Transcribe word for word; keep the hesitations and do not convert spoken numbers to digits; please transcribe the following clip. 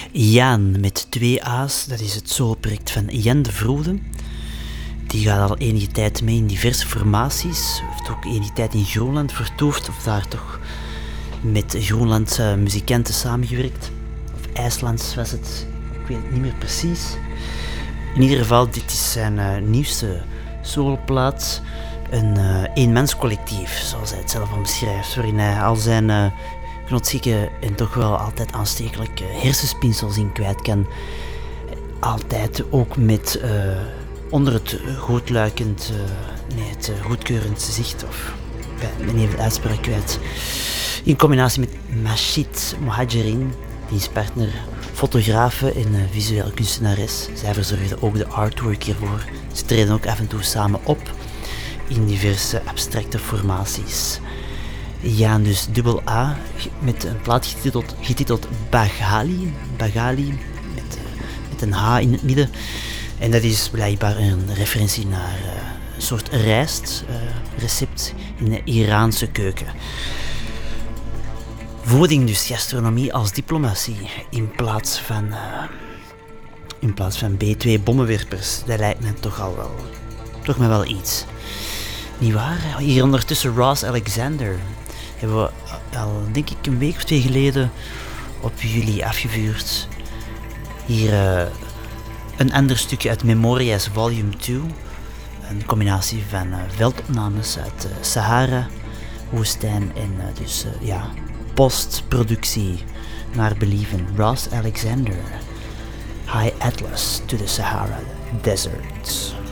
Jaan met twee A's, dat is het soloproject van Jan de Vroede. Die gaat al enige tijd mee in diverse formaties. Heeft ook enige tijd in Groenland vertoefd, of daar toch met Groenlandse muzikanten samengewerkt. Of IJslands was het, ik weet het niet meer precies. In ieder geval, dit is zijn uh, nieuwste soloplaat. Een uh, eenmanscollectief, zoals hij het zelf al beschrijft, waarin hij al zijn uh, knotschikke en toch wel altijd aanstekelijke hersenspinsels in kwijt kan. Altijd ook met uh, onder het goedluikend, uh, nee, het uh, goedkeurend zicht, of ik ben even de uitspraak kwijt. In combinatie met Machid Mohajerin, die is partner, fotografe en uh, visueel kunstenares. Zij verzorgde ook de artwork hiervoor. Ze treden ook af en toe samen op in diverse abstracte formaties. Ja, dus dubbel A met een plaat getiteld, getiteld Bagali, Bagali met, uh, met een H in het midden. En dat is blijkbaar een referentie naar uh, een soort rijstrecept uh, in de Iraanse keuken. Voeding dus, gastronomie als diplomatie in plaats van, uh, in plaats van B twee bommenwerpers. Dat lijkt me toch al wel, toch me wel iets. Niet waar? Hier ondertussen Ross Alexander. Hebben we al, denk ik, een week of twee geleden op jullie afgevuurd. Hier uh, een ander stukje uit Memorias Volume twee. Een combinatie van uh, veldopnames uit de uh, Sahara-woestijn en uh, dus uh, ja, postproductie naar believen. Ross Alexander, High Atlas to the Sahara Desert.